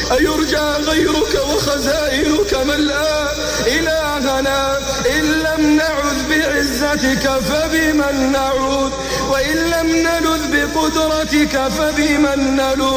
أيرجى غيرك وخزائنك ملآ إلهنا؟ إن لم نعذ بعزتك فبمن نعوذ، وإن لم نلذ بقدرتك فبمن نلوذ.